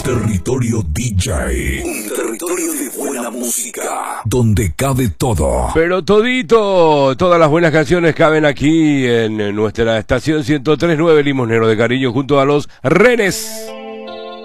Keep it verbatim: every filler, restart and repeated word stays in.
Territorio D J. Un territorio de buena música, donde cabe todo. Pero todito, todas las buenas canciones caben aquí en nuestra estación ciento tres punto nueve Limosnero de Cariño junto a los Renes.